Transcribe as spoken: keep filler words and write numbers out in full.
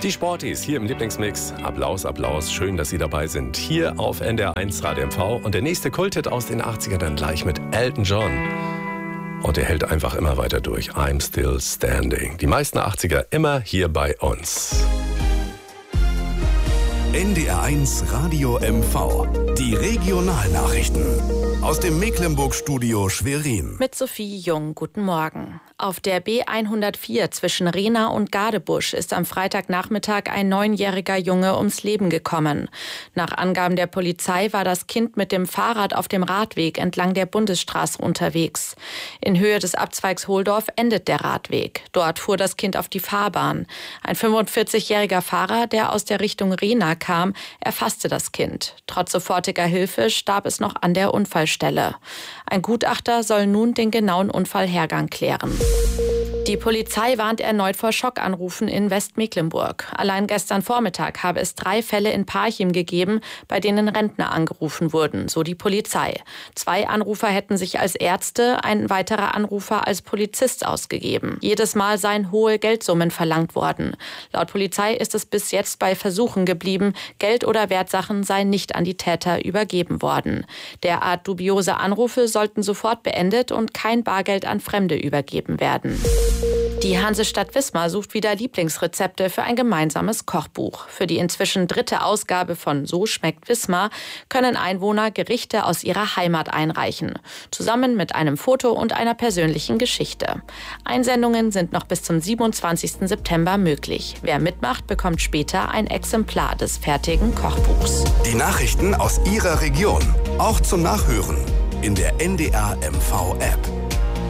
Die Sporties hier im Lieblingsmix. Applaus, Applaus. Schön, dass Sie dabei sind. Hier auf N D R eins Radio M V. Und der nächste Kulthit aus den achtzigern dann gleich mit Elton John. Und er hält einfach immer weiter durch. I'm Still Standing. Die meisten achtziger immer hier bei uns. N D R eins Radio M V. Die Regionalnachrichten. Aus dem Mecklenburg-Studio Schwerin. Mit Sophie Jung, guten Morgen. Auf der B hundertvier zwischen Rehna und Gadebusch ist am Freitagnachmittag ein neunjähriger Junge ums Leben gekommen. Nach Angaben der Polizei war das Kind mit dem Fahrrad auf dem Radweg entlang der Bundesstraße unterwegs. In Höhe des Abzweigs Hohldorf endet der Radweg. Dort fuhr das Kind auf die Fahrbahn. Ein fünfundvierzigjähriger Fahrer, der aus der Richtung Rehna kam, erfasste das Kind. Trotz sofortiger Hilfe starb es noch an der Unfallstelle. Ein Gutachter soll nun den genauen Unfallhergang klären. Die Polizei warnt erneut vor Schockanrufen in Westmecklenburg. Allein gestern Vormittag habe es drei Fälle in Parchim gegeben, bei denen Rentner angerufen wurden, so die Polizei. Zwei Anrufer hätten sich als Ärzte, ein weiterer Anrufer als Polizist ausgegeben. Jedes Mal seien hohe Geldsummen verlangt worden. Laut Polizei ist es bis jetzt bei Versuchen geblieben, Geld oder Wertsachen seien nicht an die Täter übergeben worden. Derart dubiose Anrufe sollten sofort beendet und kein Bargeld an Fremde übergeben werden. Die Hansestadt Wismar sucht wieder Lieblingsrezepte für ein gemeinsames Kochbuch. Für die inzwischen dritte Ausgabe von So schmeckt Wismar können Einwohner Gerichte aus ihrer Heimat einreichen. Zusammen mit einem Foto und einer persönlichen Geschichte. Einsendungen sind noch bis zum siebenundzwanzigsten September möglich. Wer mitmacht, bekommt später ein Exemplar des fertigen Kochbuchs. Die Nachrichten aus Ihrer Region. Auch zum Nachhören in der N D R M V App.